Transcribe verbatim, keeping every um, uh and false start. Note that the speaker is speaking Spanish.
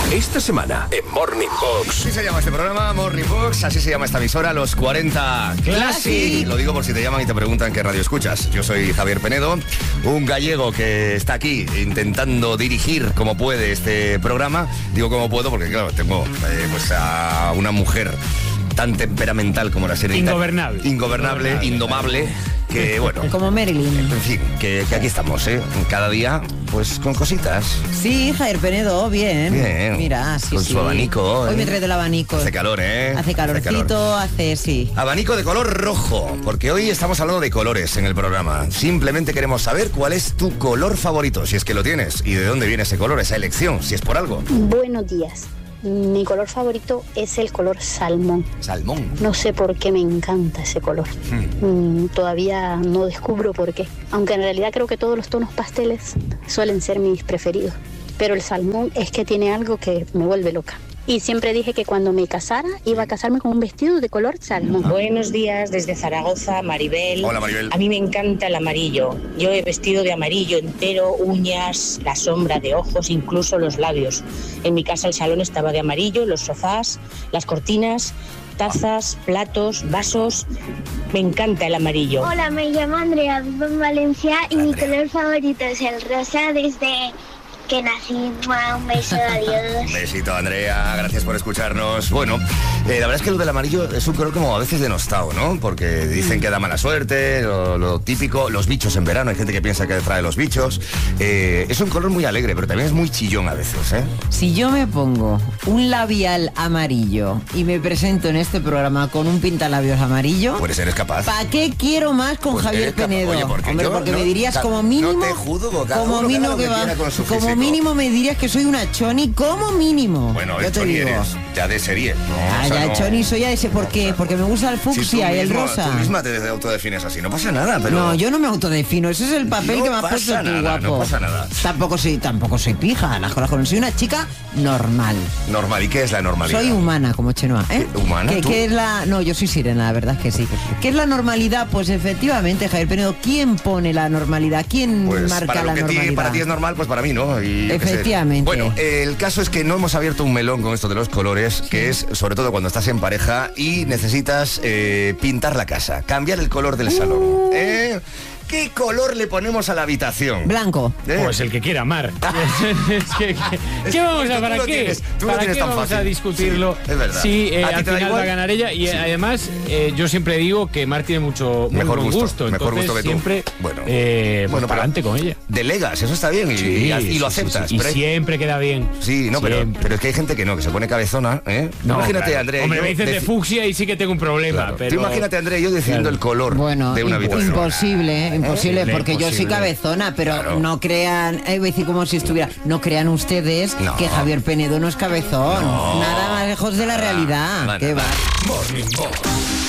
Esta semana en Morning Box. Así se llama este programa, Morning Box, así se llama esta emisora, Los cuarenta Classic. Lo digo por si te llaman y te preguntan qué radio escuchas. Yo soy Javier Penedo, un gallego que está aquí intentando dirigir como puede este programa. Digo como puedo porque, claro, tengo eh, pues a una mujer tan temperamental como la serenidad. Ingobernable. Ingobernable, Ingobernable indomable, que bueno. Como Marilyn. En fin, que, que aquí estamos, ¿eh? Cada día, pues con cositas. Sí, Javier Penedo, bien. Bien. Mira, sí, con sí. su abanico. Hoy ¿eh? me trae del abanico. Hace calor, ¿eh? Hace calorcito, hace, calor. hace, sí. Abanico de color rojo, porque hoy estamos hablando de colores en el programa. Simplemente queremos saber cuál es tu color favorito, si es que lo tienes, y de dónde viene ese color, esa elección, si es por algo. Buenos días. Mi color favorito es el color salmón. Salmón. No sé por qué me encanta ese color. Hmm. Mm, todavía no descubro por qué. Aunque en realidad creo que todos los tonos pasteles suelen ser mis preferidos. Pero el salmón es que tiene algo que me vuelve loca. Y siempre dije que cuando me casara iba a casarme con un vestido de color salmón. Buenos días desde Zaragoza, Maribel. Hola, Maribel. A mí me encanta el amarillo. Yo he vestido de amarillo entero, uñas, la sombra de ojos, incluso los labios. En mi casa el salón estaba de amarillo, los sofás, las cortinas, tazas, platos, vasos. Me encanta el amarillo. Hola, me llamo Andrea, vivo en Valencia y mi color favorito es el rosa desde que nací. Un beso, adiós. Un besito, Andrea, gracias por escucharnos. Bueno, eh, la verdad es que lo del amarillo es un color como a veces denostado, ¿no? Porque dicen que da mala suerte, lo, lo típico, los bichos en verano, hay gente que piensa que trae los bichos. Eh, es un color muy alegre, pero también es muy chillón a veces, ¿eh? Si yo me pongo un labial amarillo y me presento en este programa con un pintalabios amarillo, pues eres capaz. ¿Para qué quiero más con pues Javier Penedo? Oye, porque Hombre, yo, porque no, me dirías ta, como mínimo, no te juzgo, cada como uno mínimo que que va, con su como físico. mínimo me dirías que soy una choni, como mínimo. Bueno, yo te choni digo. eres ya de serie. No, ah, o sea, ya no, choni soy ya de ese, ¿por qué? O sea, porque me gusta el fucsia si y el mismo, rosa. Tú misma te autodefines así, no pasa nada, pero... No, yo no me autodefino, ese es el papel no que me has puesto tú, nada, guapo. No pasa nada. Tampoco soy, tampoco soy pija, las cosas con soy una chica normal. Normal, ¿y qué es la normalidad? Soy humana, como Chenoa, ¿eh? ¿Humana ¿Qué, tú? ¿Qué es la...? No, yo soy sirena, la verdad es que sí. ¿Qué es la normalidad? Pues efectivamente, Javier Penedo, ¿quién pone la normalidad? ¿Quién pues marca para lo la que normalidad? Ti, para ti es normal, pues para mí no. Y, efectivamente. Bueno, eh, el caso es que no hemos abierto un melón con esto de los colores, sí. Que es sobre todo cuando estás en pareja y necesitas eh, pintar la casa, cambiar el color del uh. salón. ¿Eh? ¿Qué color le ponemos a la habitación? Blanco. ¿Eh? Pues el que quiera amar. es que, que, ¿Qué vamos a, ¿para qué? Tienes, ¿Para qué vamos fácil. a discutirlo? Sí, es verdad. Sí, eh, al final va a ganar ella. Y sí. además, eh, yo siempre digo que Mar tiene mucho muy mejor buen gusto. gusto. Mejor entonces, gusto que tú. Siempre, bueno, eh, bueno para adelante con ella. Delegas, eso está bien. Y, sí, y, y lo sí, aceptas. Sí, sí. Pero y siempre hay... queda bien. Sí, no, pero, pero es que hay gente que no, que se pone cabezona, ¿eh? No, imagínate, claro. Andrea. Hombre, yo me dices deci... de fucsia y sí que tengo un problema. Claro. Pero... Tú imagínate, Andrea, yo decidiendo claro. el color bueno, de una habitación. Imposible, ¿eh? Imposible, ¿Eh? porque imposible. yo soy cabezona, pero claro. no crean, eh, voy a decir como si estuviera, no crean ustedes no. que Javier Penedo no es cabezón. No. Nada más lejos de la realidad. Vale, ¿Qué vale. va? Morning Box.